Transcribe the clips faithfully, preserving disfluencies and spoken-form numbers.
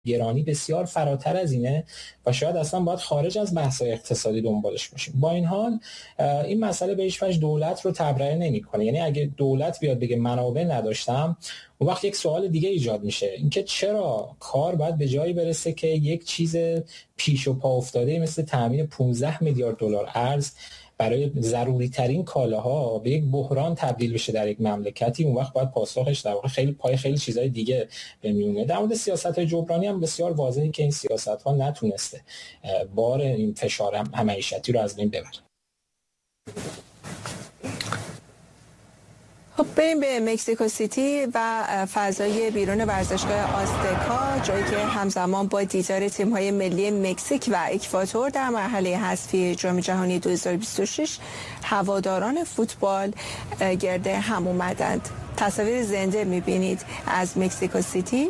گرانی بسیار فراتر از اینه و شاید اصلا باید خارج از بحث‌های اقتصادی دنبالش باشیم. با این حال این مسئله به هیچ وجه دولت رو تبرئه نمی‌کنه. یعنی اگه دولت بیاد بگه منابع نداشتم، اون وقت یک سوال دیگه ایجاد میشه، اینکه چرا کار باید به جایی برسه که یک چیز پیش و پا افتاده مثل تامین پانزده میلیارد دلار ارز برای ضروری ترین کالاها به یک بحران تبدیل بشه در یک مملکتی. اون وقت باید پاسخش در واقع خیلی پای خیلی چیزای دیگه بمیونه. در مورد سیاست‌های جبرانی هم بسیار واضحه که این سیاست‌ها نتونسته بار این فشار هم معیشتی رو از بین ببره. خب بریم به مکزیکو سیتی و فضای بیرون ورزشگاه آزتکا، جایی که همزمان با دیدار تیم‌های ملی مکزیک و اکوادور در مرحله حذفی جام جهانی دو هزار و بیست و شش هواداران فوتبال گرد هم اومدند. تصاویر زنده می‌بینید از مکزیکو سیتی.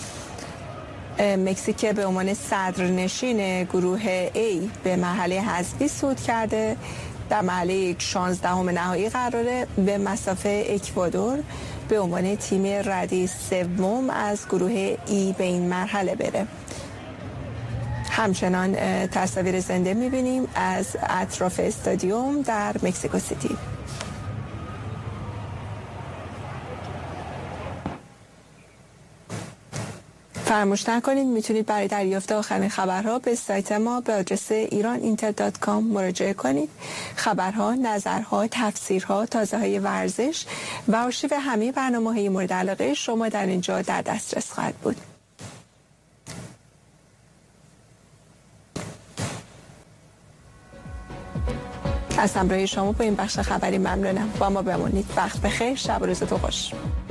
مکزیک به عنوان صدرنشین گروه A به مرحله حذفی صعود کرده. در مرحله شانزدهم نهایی قراره به مسافه اکوادور به عنوان تیم ردی سوم از گروه ای به این مرحله بره. همچنان تصاویر زنده می‌بینیم از اطراف استادیوم در مکزیکو سیتی. فراموش نکنید میتونید برای دریافت آخرین خبرها به سایت ما به آدرس ایران اینتر دات کام مراجعه کنید. خبرها، نظرها، تفسیرها، تازه‌های ورزش و آرشیو همه برنامه‌های مورد علاقه شما در اینجا در دسترس خواهد بود. از همراهی شما با این بخش خبری ممنونم. با ما بمانید. وقت بخیر. شب و روزتون خوش.